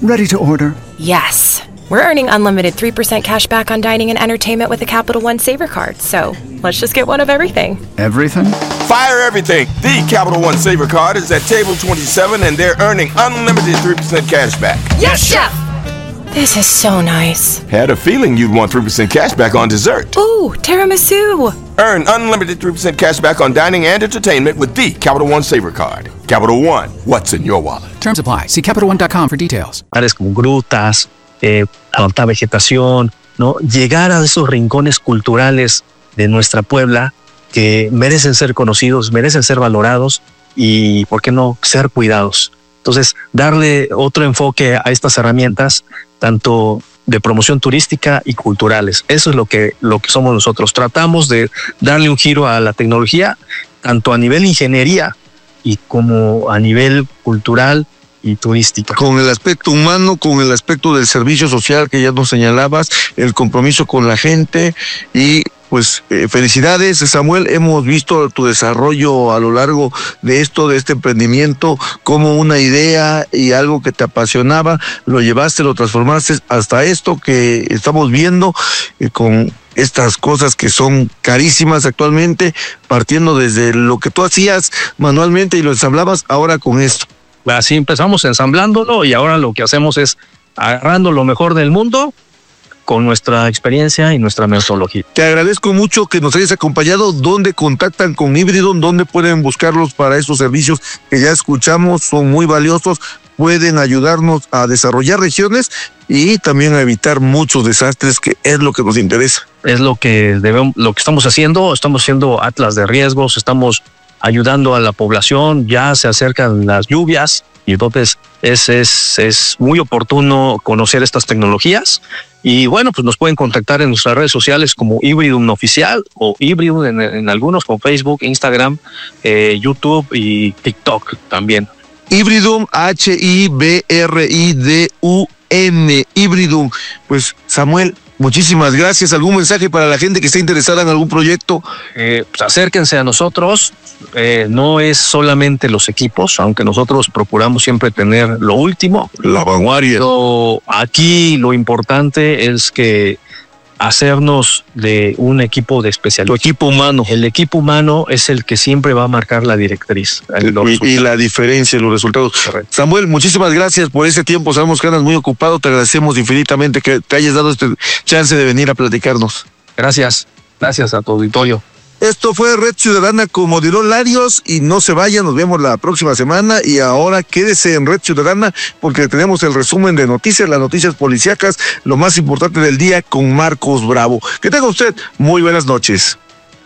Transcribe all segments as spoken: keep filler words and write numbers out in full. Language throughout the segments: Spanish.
Ready to order. Yes. We're earning unlimited three percent cash back on dining and entertainment with the Capital One Saver Card. So let's just get one of everything. Everything? Fire everything. The Capital One Saver Card is at table twenty-seven and they're earning unlimited three percent cash back. Yes, Chef! This is so nice. Had a feeling you'd want three percent cash back on dessert. Ooh, tiramisu. Earn unlimited three percent cash back on dining and entertainment with the Capital One Saver Card. Capital One, what's in your wallet? Terms apply. See Capital One dot com for details. Como grutas, eh, alta vegetación, ¿no? Llegar a esos rincones culturales de nuestra Puebla que merecen ser conocidos, merecen ser valorados y, ¿por qué no, ser cuidados? Entonces, darle otro enfoque a estas herramientas, tanto de promoción turística y culturales. Eso es lo que, lo que somos nosotros. Tratamos de darle un giro a la tecnología, tanto a nivel ingeniería y como a nivel cultural y turística. Con el aspecto humano, con el aspecto del servicio social que ya nos señalabas, el compromiso con la gente y pues eh, felicidades, Samuel. Hemos visto tu desarrollo a lo largo de esto, de este emprendimiento, como una idea y algo que te apasionaba, lo llevaste, lo transformaste hasta esto que estamos viendo eh, con estas cosas que son carísimas actualmente, partiendo desde lo que tú hacías manualmente y lo ensamblabas, ahora con esto. Así empezamos ensamblándolo y ahora lo que hacemos es agarrando lo mejor del mundo con nuestra experiencia y nuestra metodología. Te agradezco mucho que nos hayas acompañado. ¿Dónde contactan con Híbridum? ¿Dónde pueden buscarlos para estos servicios que ya escuchamos? Son muy valiosos, pueden ayudarnos a desarrollar regiones y también a evitar muchos desastres, que es lo que nos interesa. Es lo que debemos, lo que estamos haciendo. Estamos haciendo atlas de riesgos, estamos ayudando a la población, ya se acercan las lluvias y entonces es, es, es muy oportuno conocer estas tecnologías. Y bueno, pues nos pueden contactar en nuestras redes sociales como Híbridum Oficial o Híbridum en, en algunos, como Facebook, Instagram, eh, YouTube y TikTok también. Híbridum, H I B R I D U N, Híbridum. Pues Samuel, muchísimas gracias. ¿Algún mensaje para la gente que esté interesada en algún proyecto? Eh, pues acérquense a nosotros. Eh, no es solamente los equipos, aunque nosotros procuramos siempre tener lo último. La vanguardia. Pero aquí lo importante es que hacernos de un equipo de especialistas. Tu equipo humano. El equipo humano es el que siempre va a marcar la directriz. Y, y la diferencia en los resultados. Correcto. Samuel, muchísimas gracias por ese tiempo. Sabemos que andas muy ocupado. Te agradecemos infinitamente que te hayas dado este chance de venir a platicarnos. Gracias. Gracias a tu auditorio. Esto fue Red Ciudadana con Odilon Larios y no se vayan, nos vemos la próxima semana y ahora quédese en Red Ciudadana porque tenemos el resumen de noticias, las noticias policíacas, lo más importante del día con Marcos Bravo. Que tenga usted muy buenas noches.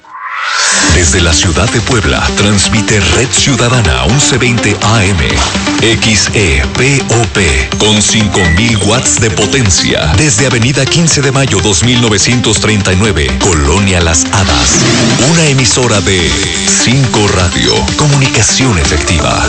Desde la ciudad de Puebla, transmite Red Ciudadana once veinte A M, X E P O P, con cinco mil watts de potencia, desde Avenida quince de mayo dos mil novecientos treinta y nueve, Colonia Las Hadas. Una emisora de cinco Radio, comunicación efectiva.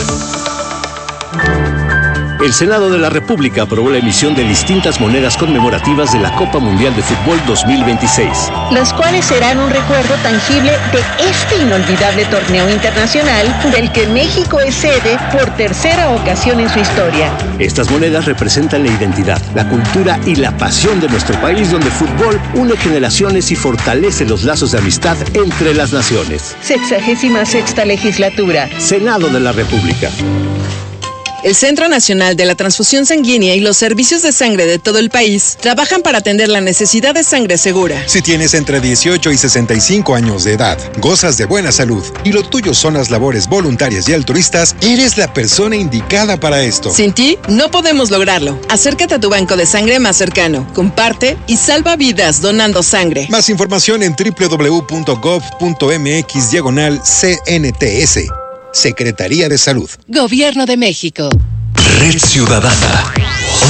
El Senado de la República aprobó la emisión de distintas monedas conmemorativas de la Copa Mundial de Fútbol dos mil veintiséis. Las cuales serán un recuerdo tangible de este inolvidable torneo internacional del que México es sede por tercera ocasión en su historia. Estas monedas representan la identidad, la cultura y la pasión de nuestro país, donde el fútbol une generaciones y fortalece los lazos de amistad entre las naciones. Sexagésima sexta legislatura. Senado de la República. El Centro Nacional de la Transfusión Sanguínea y los servicios de sangre de todo el país trabajan para atender la necesidad de sangre segura. Si tienes entre dieciocho y sesenta y cinco años de edad, gozas de buena salud y lo tuyo son las labores voluntarias y altruistas, eres la persona indicada para esto. Sin ti, no podemos lograrlo. Acércate a tu banco de sangre más cercano, comparte y salva vidas donando sangre. Más información en doble u doble u doble u punto gov punto mx diagonal C N T S. Secretaría de Salud. Gobierno de México. Red Ciudadana.